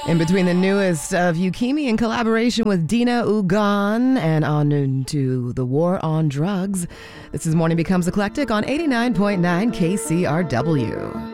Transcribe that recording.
In between the newest of Yukimi in collaboration with Dina Ugan and on into the war on drugs. This is Morning Becomes Eclectic on 89.9 KCRW.